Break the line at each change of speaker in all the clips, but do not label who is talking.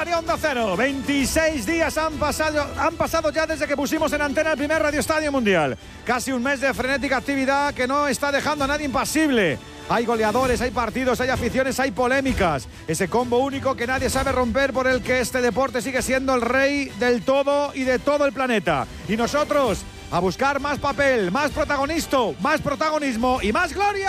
Sintonía Onda Cero. 26 días han pasado ya desde que pusimos en antena el primer Radio Estadio Mundial. Casi un mes de frenética actividad que no está dejando a nadie impasible. Hay goleadores, hay partidos, hay aficiones, hay polémicas. Ese combo único que nadie sabe romper, por el que este deporte sigue siendo el rey del todo y de todo el planeta. Y nosotros, a buscar más papel, más protagonismo y más gloria.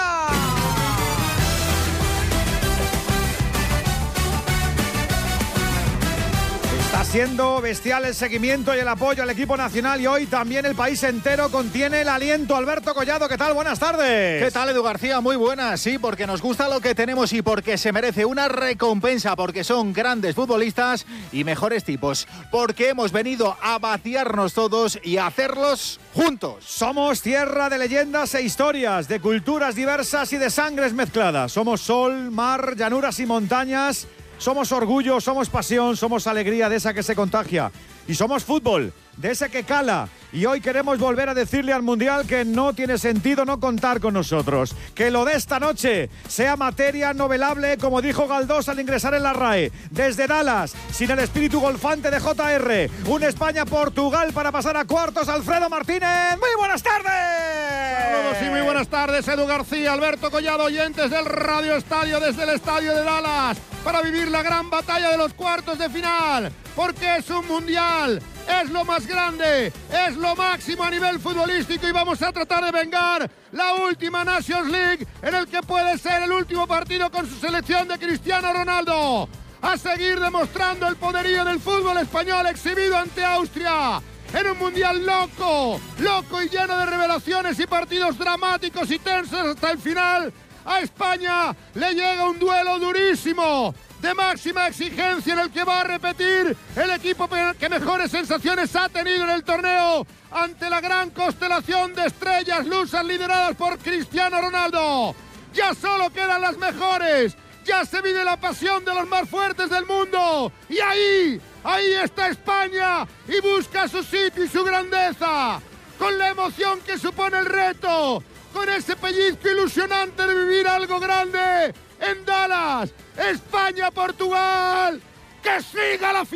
Está siendo bestial el seguimiento y el apoyo al equipo nacional, y hoy también el país entero contiene el aliento. Alberto Collado, ¿qué tal? Buenas tardes.
¿Qué tal, Edu García? Muy buenas, sí, porque nos gusta lo que tenemos y porque se merece una recompensa, porque son grandes futbolistas y mejores tipos, porque hemos venido a vaciarnos todos y a hacerlos juntos.
Somos tierra de leyendas e historias, de culturas diversas y de sangres mezcladas. Somos sol, mar, llanuras y montañas. Somos orgullo, somos pasión, somos alegría de esa que se contagia. Y somos fútbol, de ese que cala. Y hoy queremos volver a decirle al Mundial que no tiene sentido no contar con nosotros. Que lo de esta noche sea materia novelable, como dijo Galdós al ingresar en la RAE. Desde Dallas, sin el espíritu golfante de JR. Un España-Portugal para pasar a cuartos. Alfredo Martínez, muy buenas tardes.
Saludos y muy buenas tardes, Edu García, Alberto Collado, oyentes del Radio Estadio desde el estadio de Dallas, para vivir la gran batalla de los cuartos de final. Porque es un Mundial, es lo más grande, es lo máximo a nivel futbolístico, y vamos a tratar de vengar la última Nations League, en el que puede ser el último partido con su selección de Cristiano Ronaldo. A seguir demostrando el poderío del fútbol español exhibido ante Austria. En un Mundial loco y lleno de revelaciones y partidos dramáticos y tensos hasta el final. A España le llega un duelo durísimo, de máxima exigencia, en el que va a repetir el equipo que mejores sensaciones ha tenido en el torneo ante la gran constelación de estrellas lusas lideradas por Cristiano Ronaldo. Ya solo quedan las mejores, ya se vive la pasión de los más fuertes del mundo, y ahí está España, y busca su sitio y su grandeza, con la emoción que supone el reto, con ese pellizco ilusionante de vivir algo grande en Dallas. España-Portugal, ¡que siga la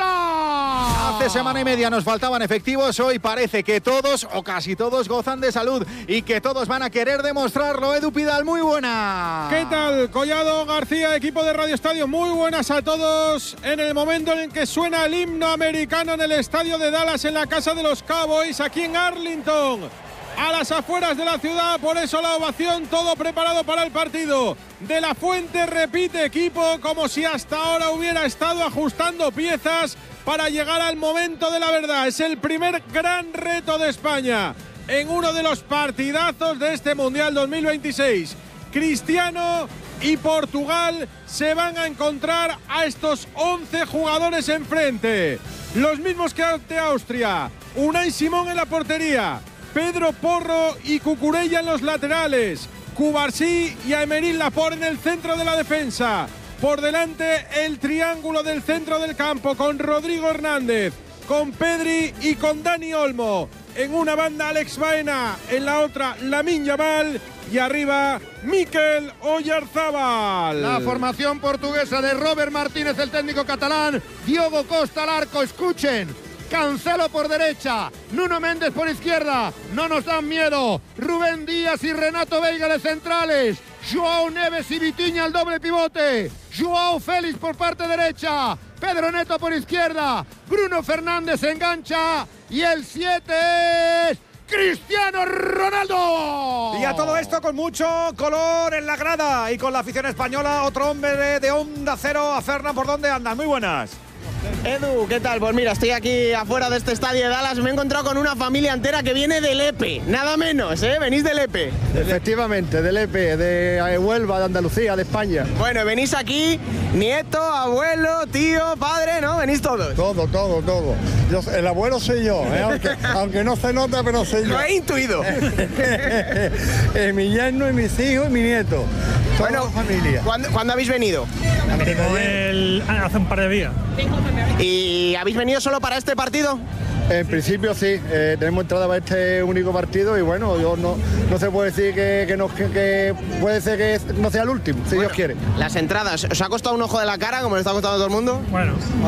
fiesta!
Hace semana y media nos faltaban efectivos, hoy parece que todos o casi todos gozan de salud y que todos van a querer demostrarlo. Edu Pidal, muy buena.
¿Qué tal? Collado, García, equipo de Radio Estadio, muy buenas a todos. En el momento en el que suena el himno americano en el estadio de Dallas, en la casa de los Cowboys, aquí en Arlington, a las afueras de la ciudad, por eso la ovación, todo preparado para el partido. De la Fuente repite equipo, como si hasta ahora hubiera estado ajustando piezas para llegar al momento de la verdad. Es el primer gran reto de España en uno de los partidazos de este Mundial 2026. Cristiano y Portugal se van a encontrar a estos 11 jugadores enfrente. Los mismos que ante Austria. Unai Simón en la portería, Pedro Porro y Cucurella en los laterales, Cubarsí y Aymeric Laporte en el centro de la defensa. Por delante el triángulo del centro del campo, con Rodrigo Hernández, con Pedri y con Dani Olmo. En una banda Alex Baena, en la otra Lamine Yamal, y arriba Mikel Oyarzabal.
La formación portuguesa de Robert Martínez, el técnico catalán, Diogo Costa al arco, escuchen. Cancelo por derecha, Nuno Méndez por izquierda, no nos dan miedo. Rubén Díaz y Renato Veiga de centrales, Joao Neves y Vitinha al doble pivote, Joao Félix por parte derecha, Pedro Neto por izquierda, Bruno Fernández engancha, y el 7 es Cristiano Ronaldo.
Y a todo esto con mucho color en la grada y con la afición española. Otro hombre de Onda Cero, a Fernan, ¿por dónde andan? Muy buenas.
Edu, ¿qué tal? Pues mira, estoy aquí afuera de este estadio de Dallas. Me he encontrado con una familia entera que viene de Lepe, nada menos, ¿eh? Venís de Lepe.
Efectivamente, de Lepe, de Huelva, de Andalucía, de España.
Bueno, venís aquí, nieto, abuelo, tío, padre, ¿no? Venís todos.
Todo. El abuelo soy yo, ¿eh? aunque no se nota, pero soy yo.
Lo he intuido.
Mi yerno y mis hijos y mi nieto.
Bueno,
familia.
¿Cuándo habéis venido?
Hace un par de días.
¿Y habéis venido solo para este partido?
En principio sí, tenemos entrada para este único partido y bueno, yo no se puede decir que puede ser que no sea el último, si Dios quiere.
Las entradas, ¿os ha costado un ojo de la cara como le está costando a todo el mundo?
Bueno,